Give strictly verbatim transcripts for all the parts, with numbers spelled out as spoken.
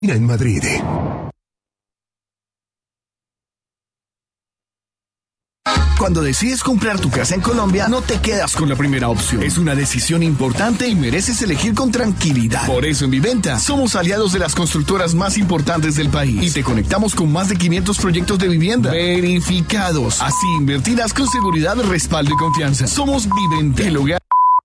en Madrid. Cuando decides comprar tu casa en Colombia, no te quedas con la primera opción. Es una decisión importante y mereces elegir con tranquilidad. Por eso en Viventa somos aliados de las constructoras más importantes del país y te conectamos con más de quinientos proyectos de vivienda verificados. Así invertirás con seguridad, respaldo y confianza. Somos Viventa, el hogar.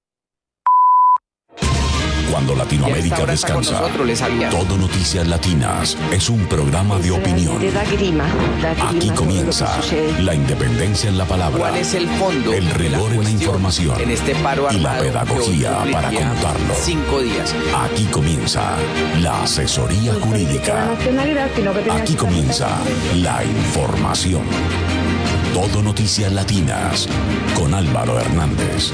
Cuando Latinoamérica descansa, Todo Noticias Latinas es un programa de opinión. Da grima, da grima Aquí comienza la independencia en la palabra. ¿Cuál es el fondo? El rigor en la información En este paro y la armado pedagogía que para cumpliría contarlo. Cinco días. Aquí comienza la asesoría jurídica. Aquí comienza la información. Todo Noticias Latinas con Álvaro Hernández.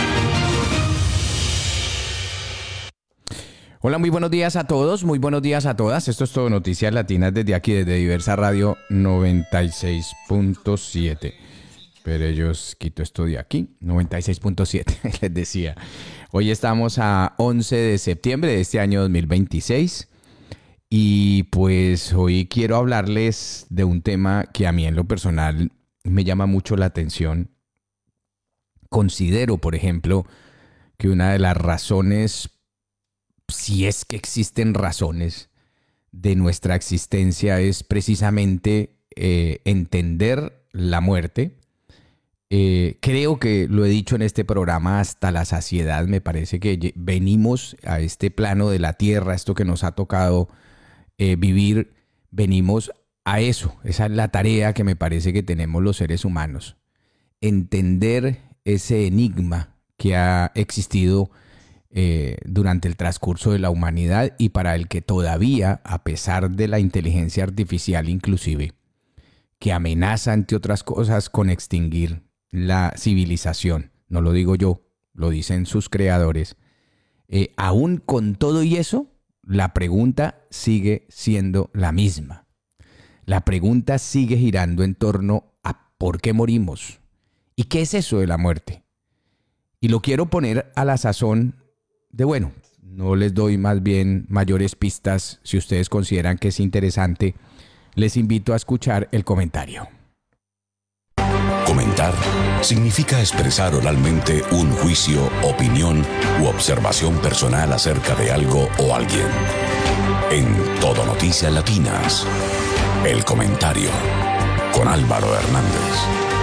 Hola, muy buenos días a todos, muy buenos días a todas. Esto es Todo Noticias Latinas desde aquí, desde Diversa Radio noventa y seis punto siete. Pero ellos quito esto de aquí, noventa y seis punto siete, les decía. Hoy estamos a once de septiembre de este año dos mil veintiséis. Y pues hoy quiero hablarles de un tema que a mí en lo personal me llama mucho la atención. Considero, por ejemplo, que una de las razones, si es que existen razones de nuestra existencia, es precisamente eh, entender la muerte. Eh, creo que lo he dicho en este programa hasta la saciedad. Me parece que venimos a este plano de la tierra, esto que nos ha tocado eh, vivir, venimos a eso. Esa es la tarea que me parece que tenemos los seres humanos. Entender ese enigma que ha existido Eh, durante el transcurso de la humanidad y para el que todavía, a pesar de la inteligencia artificial inclusive, que amenaza, entre otras cosas, con extinguir la civilización, no lo digo yo, lo dicen sus creadores, eh, aún con todo y eso, la pregunta sigue siendo la misma. La pregunta sigue girando en torno a ¿por qué morimos? ¿Y qué es eso de la muerte? Y lo quiero poner a la sazón de bueno, no les doy más bien mayores pistas. Si ustedes consideran que es interesante, les invito a escuchar el comentario. Comentar significa expresar oralmente un juicio, opinión u observación personal acerca de algo o alguien. En Todo Noticias Latinas, el comentario con Álvaro Hernández.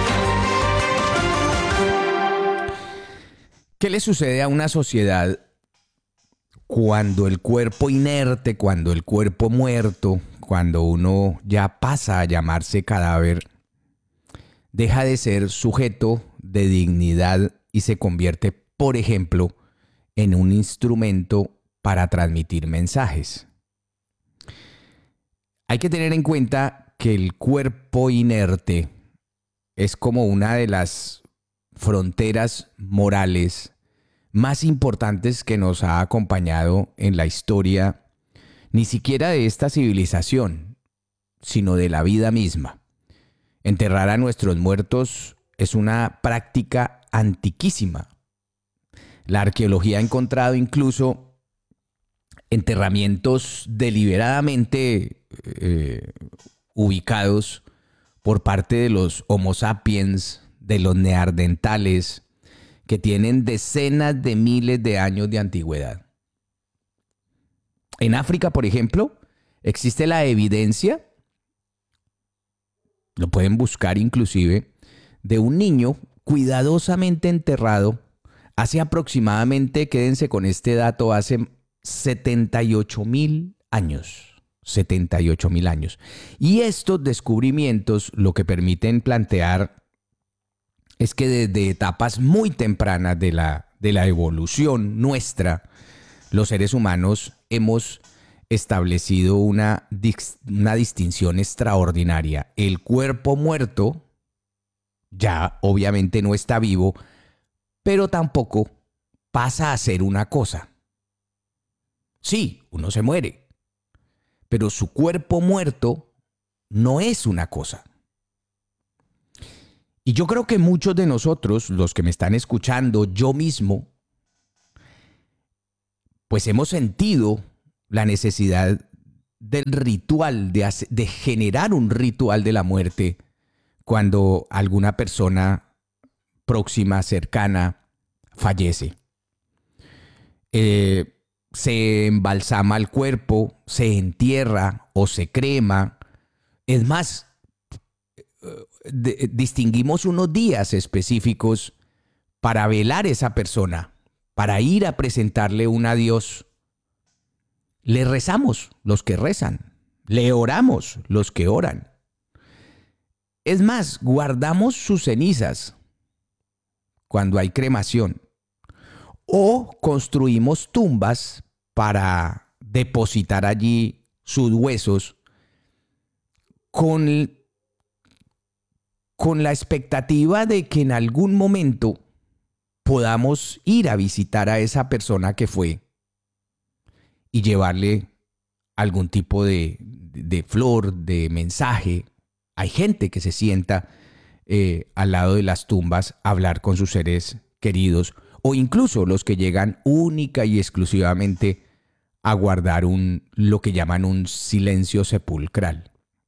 ¿Qué le sucede a una sociedad cuando el cuerpo inerte, cuando el cuerpo muerto, cuando uno ya pasa a llamarse cadáver, deja de ser sujeto de dignidad y se convierte, por ejemplo, en un instrumento para transmitir mensajes? Hay que tener en cuenta que el cuerpo inerte es como una de las fronteras morales más importantes que nos ha acompañado en la historia, ni siquiera de esta civilización, sino de la vida misma. Enterrar a nuestros muertos es una práctica antiquísima. La arqueología ha encontrado incluso enterramientos deliberadamente eh, ubicados por parte de los Homo sapiens, de los neandertales, que tienen decenas de miles de años de antigüedad. En África, por ejemplo, existe la evidencia, lo pueden buscar inclusive, de un niño cuidadosamente enterrado hace aproximadamente, quédense con este dato, hace setenta y ocho mil años. setenta y ocho mil años. Y estos descubrimientos lo que permiten plantear es que desde etapas muy tempranas de la, de la evolución nuestra, los seres humanos hemos establecido una, una distinción extraordinaria. El cuerpo muerto ya obviamente no está vivo, pero tampoco pasa a ser una cosa. Sí, uno se muere, pero su cuerpo muerto no es una cosa. Y yo creo que muchos de nosotros, los que me están escuchando, yo mismo, pues hemos sentido la necesidad del ritual, de, hacer, de generar un ritual de la muerte cuando alguna persona próxima, cercana, fallece. Eh, se embalsama el cuerpo, se entierra o se crema. Es más, de, distinguimos unos días específicos para velar a esa persona, para ir a presentarle un adiós. Le rezamos los que rezan, le oramos los que oran. Es más, guardamos sus cenizas cuando hay cremación o construimos tumbas para depositar allí sus huesos con, con la expectativa de que en algún momento podamos ir a visitar a esa persona que fue y llevarle algún tipo de, de flor, de mensaje. Hay gente que se sienta eh, al lado de las tumbas a hablar con sus seres queridos, o incluso los que llegan única y exclusivamente a guardar un, lo que llaman un silencio sepulcral.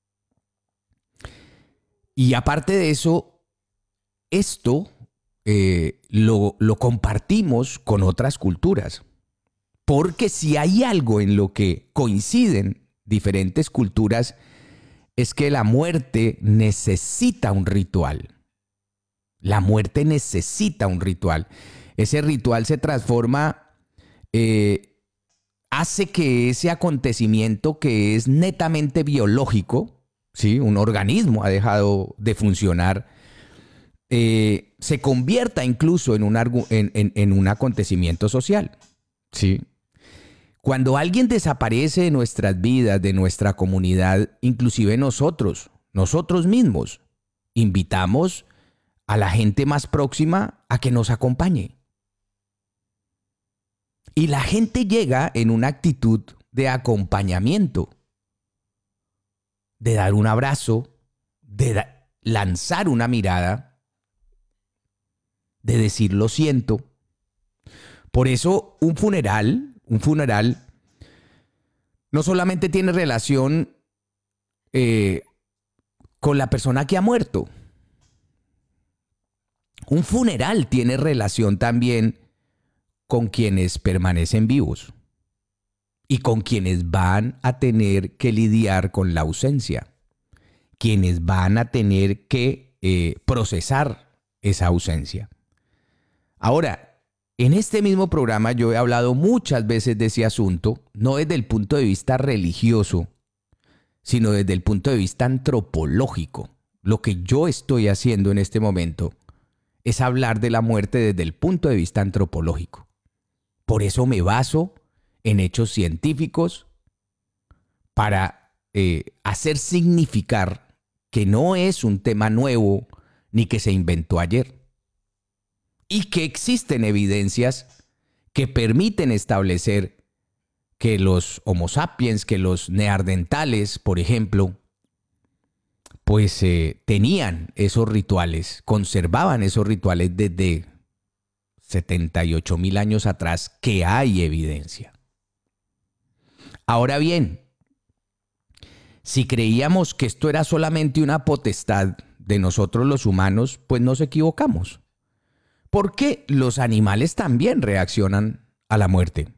Y aparte de eso, esto eh, lo, lo compartimos con otras culturas. Porque si hay algo en lo que coinciden diferentes culturas, es que la muerte necesita un ritual. La muerte necesita un ritual. Ese ritual se transforma, eh, hace que ese acontecimiento que es netamente biológico, ¿sí? Un organismo ha dejado de funcionar, eh, se convierta incluso en un, en, en, en un acontecimiento social, ¿sí? Cuando alguien desaparece de nuestras vidas, de nuestra comunidad, inclusive nosotros, nosotros mismos, invitamos a la gente más próxima a que nos acompañe. Y la gente llega en una actitud de acompañamiento, de dar un abrazo, de da- lanzar una mirada, de decir lo siento. Por eso un funeral... Un funeral no solamente tiene relación eh, con la persona que ha muerto. Un funeral tiene relación también con quienes permanecen vivos y con quienes van a tener que lidiar con la ausencia, quienes van a tener que eh, procesar esa ausencia. Ahora, en este mismo programa yo he hablado muchas veces de ese asunto, no desde el punto de vista religioso, sino desde el punto de vista antropológico. Lo que yo estoy haciendo en este momento es hablar de la muerte desde el punto de vista antropológico. Por eso me baso en hechos científicos para eh, hacer significar que no es un tema nuevo ni que se inventó ayer. Y que existen evidencias que permiten establecer que los Homo sapiens, que los neandertales, por ejemplo, pues eh, tenían esos rituales, conservaban esos rituales desde setenta y ocho mil años atrás, que hay evidencia. Ahora bien, si creíamos que esto era solamente una potestad de nosotros los humanos, pues nos equivocamos. Porque los animales también reaccionan a la muerte.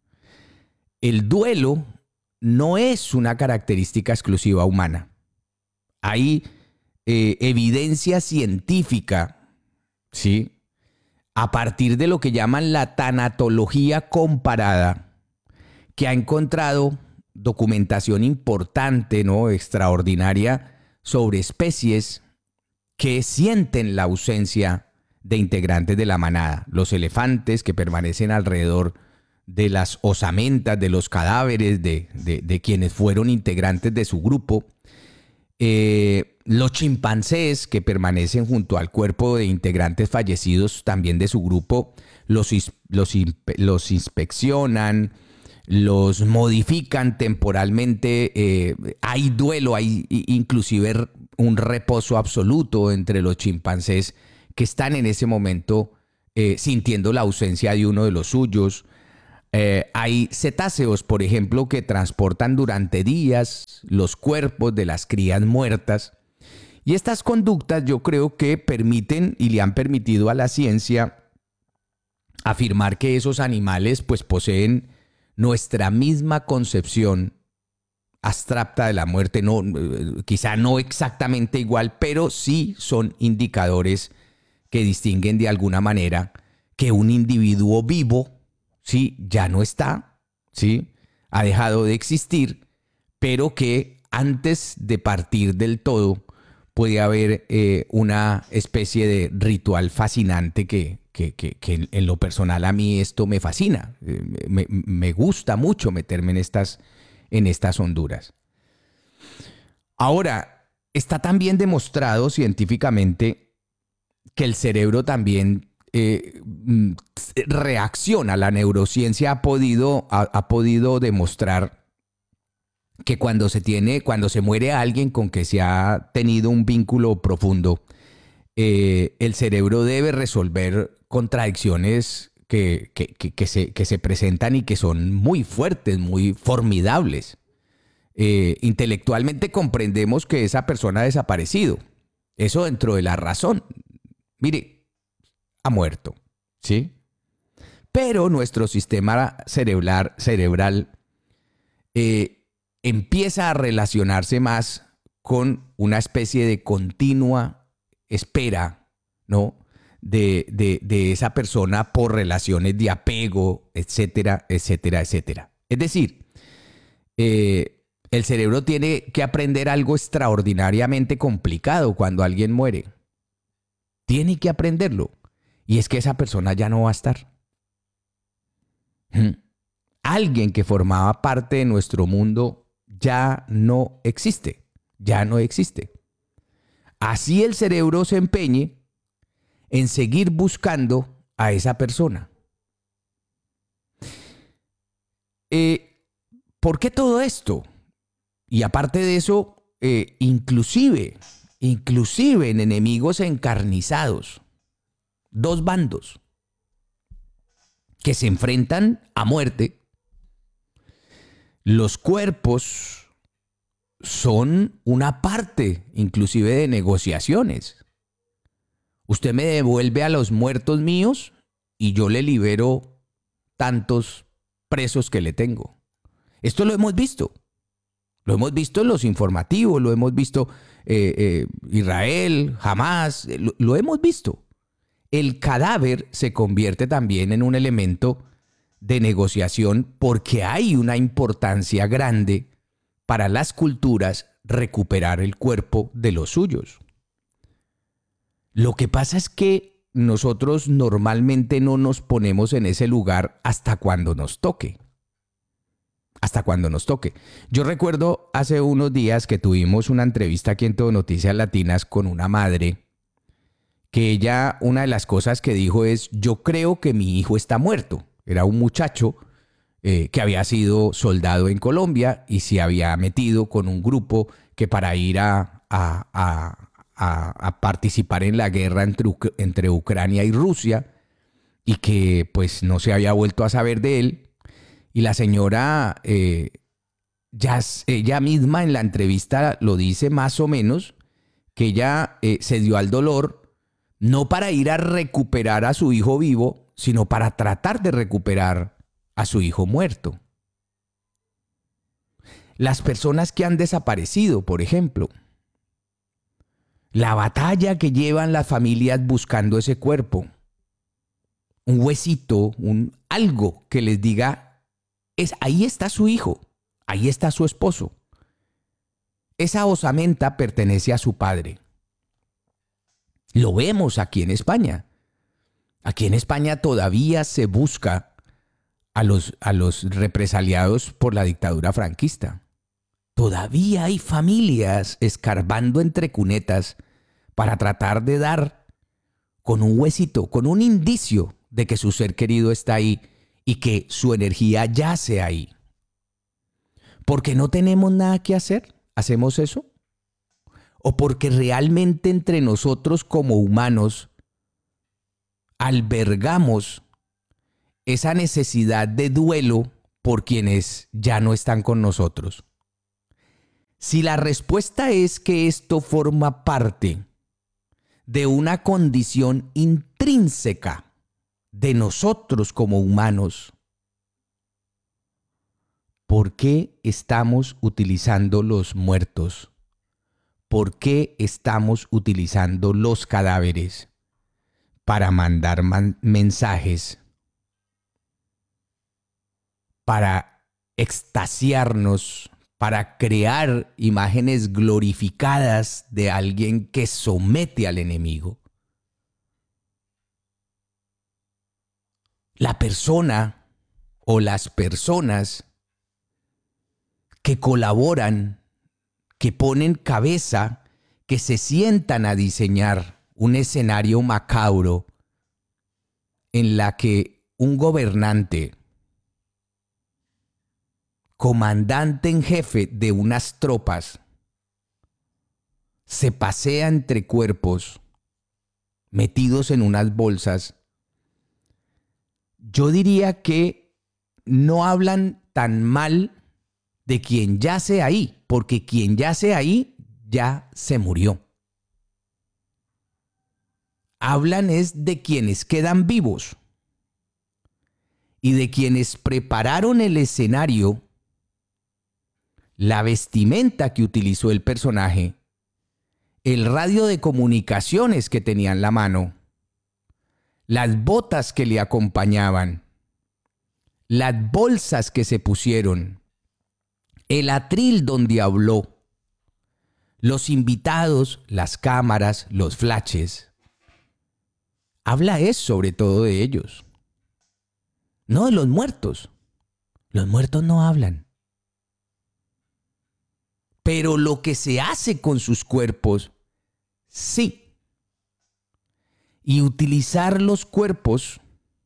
El duelo no es una característica exclusiva humana. Hay eh, evidencia científica, ¿sí?, a partir de lo que llaman la tanatología comparada, que ha encontrado documentación importante, ¿no?, extraordinaria, sobre especies que sienten la ausencia de integrantes de la manada. Los elefantes que permanecen alrededor de las osamentas, de los cadáveres de, de, de quienes fueron integrantes de su grupo. Eh, los chimpancés que permanecen junto al cuerpo de integrantes fallecidos también de su grupo, los, los, los inspeccionan, los modifican temporalmente. Eh, hay duelo, hay inclusive un reposo absoluto entre los chimpancés que están en ese momento eh, sintiendo la ausencia de uno de los suyos. Eh, hay cetáceos, por ejemplo, que transportan durante días los cuerpos de las crías muertas. Y estas conductas yo creo que permiten y le han permitido a la ciencia afirmar que esos animales pues poseen nuestra misma concepción abstracta de la muerte, no, quizá no exactamente igual, pero sí son indicadores que distinguen de alguna manera que un individuo vivo, sí, ya no está, sí, ha dejado de existir, pero que antes de partir del todo puede haber eh, una especie de ritual fascinante que, que, que, que en lo personal a mí esto me fascina. Eh, me, me gusta mucho meterme en estas, en estas honduras. Ahora, está también demostrado científicamente que el cerebro también eh, reacciona. La neurociencia ha podido, ha, ha podido demostrar que cuando se tiene, cuando se muere alguien con que se ha tenido un vínculo profundo, eh, el cerebro debe resolver contradicciones que, que, que, que, se, que se presentan y que son muy fuertes, muy formidables. Eh, intelectualmente comprendemos que esa persona ha desaparecido. Eso dentro de la razón. Mire, ha muerto, ¿sí? Pero nuestro sistema cerebral, cerebral eh, empieza a relacionarse más con una especie de continua espera, ¿no? De, de, de esa persona por relaciones de apego, etcétera, etcétera, etcétera. Es decir, eh, el cerebro tiene que aprender algo extraordinariamente complicado cuando alguien muere. Tiene que aprenderlo. Y es que esa persona ya no va a estar. Alguien que formaba parte de nuestro mundo ya no existe, ya no existe. Así el cerebro se empeñe en seguir buscando a esa persona. Eh, ¿Por qué todo esto? Y aparte de eso, eh, inclusive, inclusive en enemigos encarnizados, dos bandos que se enfrentan a muerte. Los cuerpos son una parte, inclusive, de negociaciones. Usted me devuelve a los muertos míos y yo le libero tantos presos que le tengo. Esto lo hemos visto. Lo hemos visto en los informativos, lo hemos visto eh, eh, Israel, Hamás, lo, lo hemos visto. El cadáver se convierte también en un elemento de negociación porque hay una importancia grande para las culturas recuperar el cuerpo de los suyos. Lo que pasa es que nosotros normalmente no nos ponemos en ese lugar hasta cuando nos toque. Hasta cuando nos toque. Yo recuerdo hace unos días que tuvimos una entrevista aquí en Todo Noticias Latinas con una madre que ella, una de las cosas que dijo es: yo creo que mi hijo está muerto. Era un muchacho eh, que había sido soldado en Colombia y se había metido con un grupo que para ir a, a, a, a, a participar en la guerra entre, entre Ucrania y Rusia y que pues no se había vuelto a saber de él. Y la señora, eh, ya, ella misma en la entrevista lo dice más o menos, que ella eh, se dio al dolor no para ir a recuperar a su hijo vivo, sino para tratar de recuperar a su hijo muerto. Las personas que han desaparecido, por ejemplo, la batalla que llevan las familias buscando ese cuerpo, un huesito, un algo que les diga, es, ahí está su hijo, ahí está su esposo. Esa osamenta pertenece a su padre. Lo vemos aquí en España. Aquí en España todavía se busca a los, a los represaliados por la dictadura franquista. Todavía hay familias escarbando entre cunetas para tratar de dar con un huesito, con un indicio de que su ser querido está ahí y que su energía yace ahí. ¿Porque no tenemos nada que hacer? ¿Hacemos eso? ¿O porque realmente entre nosotros como humanos albergamos esa necesidad de duelo por quienes ya no están con nosotros? Si la respuesta es que esto forma parte de una condición intrínseca de nosotros como humanos, ¿por qué estamos utilizando los muertos? ¿Por qué estamos utilizando los cadáveres para mandar man- mensajes, para extasiarnos, para crear imágenes glorificadas de alguien que somete al enemigo? La persona o las personas que colaboran, que ponen cabeza, que se sientan a diseñar un escenario macabro en la que un gobernante, comandante en jefe de unas tropas, se pasea entre cuerpos metidos en unas bolsas, yo diría que no hablan tan mal de quien yace ahí, porque quien yace ahí ya se murió. Hablan es de quienes quedan vivos y de quienes prepararon el escenario, la vestimenta que utilizó el personaje, el radio de comunicaciones que tenía en la mano, las botas que le acompañaban, las bolsas que se pusieron, el atril donde habló, los invitados, las cámaras, los flashes. Habla es sobre todo de ellos, no de los muertos. Los muertos no hablan. Pero lo que se hace con sus cuerpos, sí. Y utilizar los cuerpos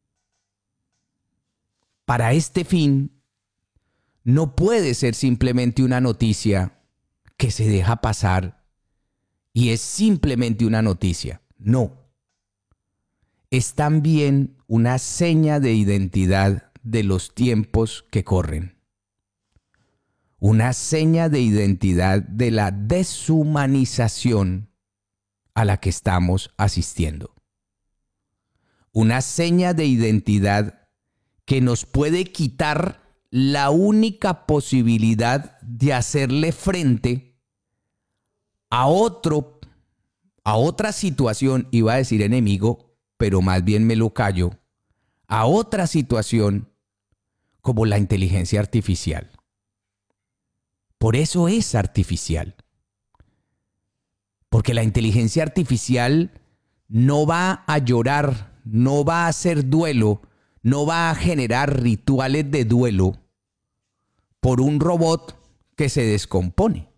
para este fin no puede ser simplemente una noticia que se deja pasar y es simplemente una noticia. No. Es también una seña de identidad de los tiempos que corren. Una seña de identidad de la deshumanización a la que estamos asistiendo. Una seña de identidad que nos puede quitar la única posibilidad de hacerle frente a otro, a otra situación, iba a decir enemigo, pero más bien me lo callo, a otra situación como la inteligencia artificial. Por eso es artificial. Porque la inteligencia artificial no va a llorar, no va a hacer duelo, no va a generar rituales de duelo por un robot que se descompone.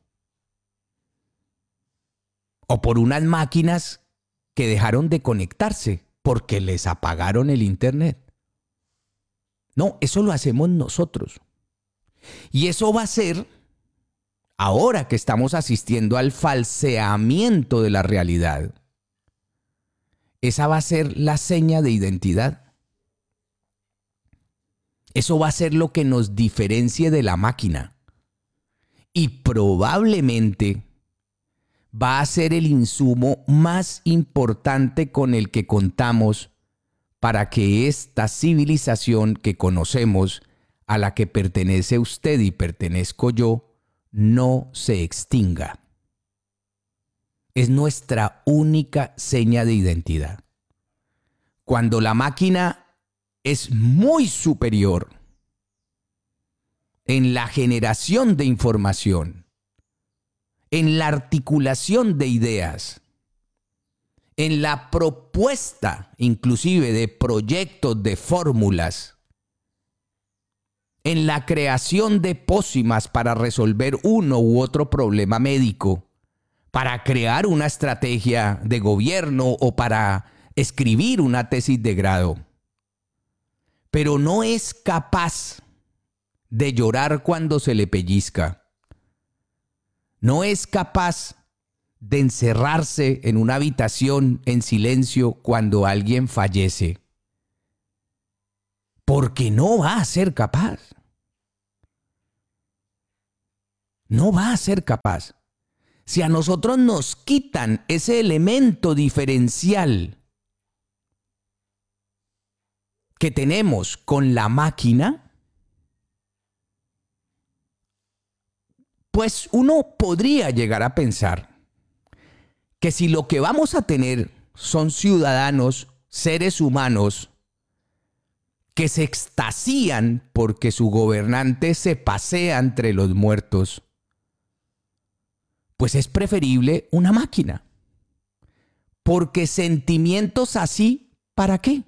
O por unas máquinas que dejaron de conectarse porque les apagaron el internet. No, eso lo hacemos nosotros. Y eso va a ser, ahora que estamos asistiendo al falseamiento de la realidad, esa va a ser la seña de identidad. Eso va a ser lo que nos diferencie de la máquina. Y probablemente va a ser el insumo más importante con el que contamos para que esta civilización que conocemos, a la que pertenece usted y pertenezco yo, no se extinga. Es nuestra única seña de identidad. Cuando la máquina es muy superior en la generación de información, en la articulación de ideas, en la propuesta inclusive de proyectos, de fórmulas, en la creación de pócimas para resolver uno u otro problema médico, para crear una estrategia de gobierno o para escribir una tesis de grado. Pero no es capaz de llorar cuando se le pellizca. No es capaz de encerrarse en una habitación en silencio cuando alguien fallece. Porque no va a ser capaz. No va a ser capaz. Si a nosotros nos quitan ese elemento diferencial que tenemos con la máquina, pues uno podría llegar a pensar que si lo que vamos a tener son ciudadanos, seres humanos, que se extasían porque su gobernante se pasea entre los muertos, pues es preferible una máquina. Porque sentimientos así, ¿para qué?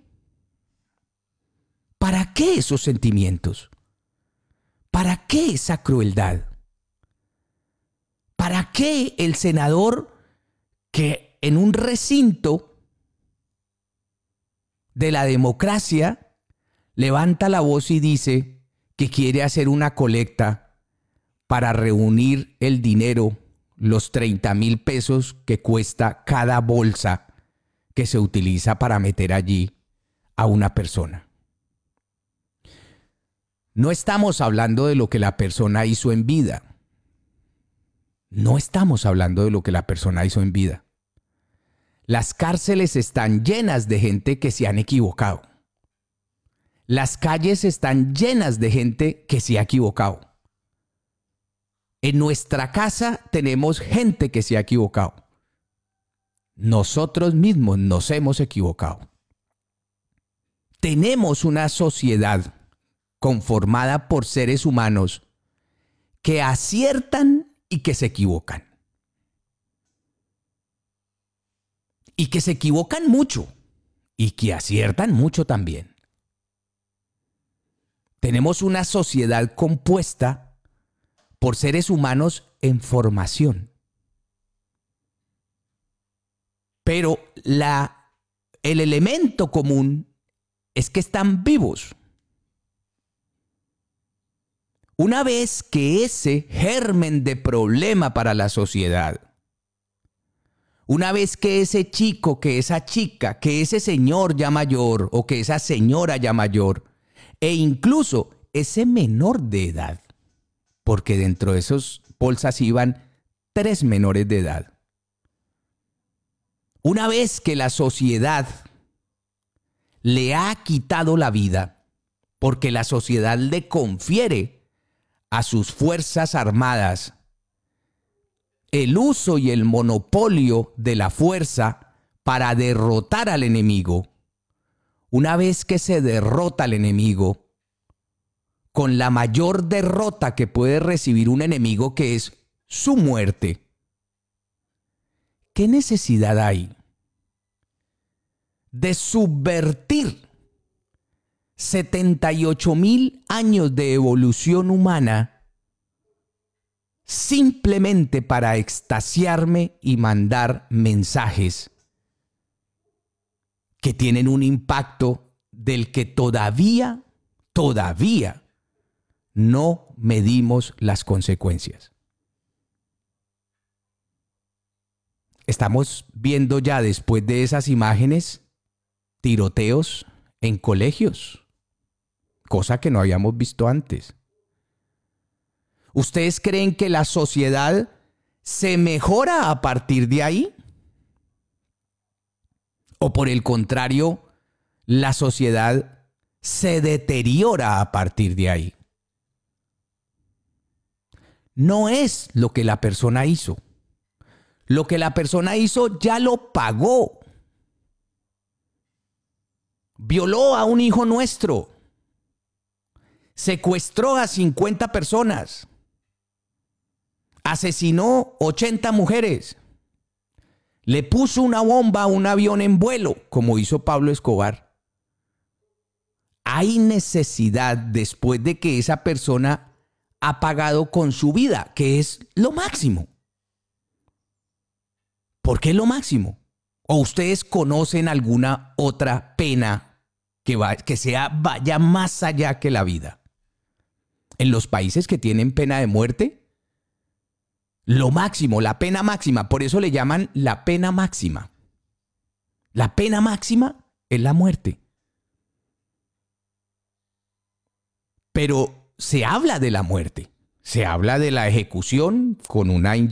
¿Para qué esos sentimientos? ¿Para qué esa crueldad? ¿Para qué el senador que en un recinto de la democracia levanta la voz y dice que quiere hacer una colecta para reunir el dinero, los treinta mil pesos que cuesta cada bolsa que se utiliza para meter allí a una persona? No estamos hablando de lo que la persona hizo en vida. No estamos hablando de lo que la persona hizo en vida. Las cárceles están llenas de gente que se han equivocado. Las calles están llenas de gente que se ha equivocado. En nuestra casa tenemos gente que se ha equivocado. Nosotros mismos nos hemos equivocado. Tenemos una sociedad conformada por seres humanos que aciertan y que se equivocan. Y que se equivocan mucho y que aciertan mucho también. Tenemos una sociedad compuesta por seres humanos en formación. Pero la, el elemento común es que están vivos. Una vez que ese germen de problema para la sociedad, una vez que ese chico, que esa chica, que ese señor ya mayor o que esa señora ya mayor, e incluso ese menor de edad, porque dentro de esas bolsas iban tres menores de edad. Una vez que la sociedad le ha quitado la vida, porque la sociedad le confiere a sus fuerzas armadas el uso y el monopolio de la fuerza para derrotar al enemigo, una vez que se derrota al enemigo, con la mayor derrota que puede recibir un enemigo, que es su muerte, ¿qué necesidad hay de subvertir setenta y ocho mil años de evolución humana simplemente para extasiarme y mandar mensajes que tienen un impacto del que todavía, todavía no medimos las consecuencias? Estamos viendo ya, después de esas imágenes, tiroteos en colegios, cosa que no habíamos visto antes. ¿Ustedes creen que la sociedad se mejora a partir de ahí? ¿O por el contrario, la sociedad se deteriora a partir de ahí? No es lo que la persona hizo. Lo que la persona hizo ya lo pagó. Violó a un hijo nuestro. Secuestró a cincuenta personas. Asesinó ochenta mujeres. Le puso una bomba a un avión en vuelo, como hizo Pablo Escobar. Hay necesidad, después de que esa persona ha pagado con su vida, que es lo máximo. ¿Por qué lo máximo? ¿O ustedes conocen alguna otra pena que, va, que sea, vaya más allá que la vida? En los países que tienen pena de muerte, lo máximo, la pena máxima, por eso le llaman la pena máxima. La pena máxima es la muerte. Pero se habla de la muerte, se habla de la ejecución con una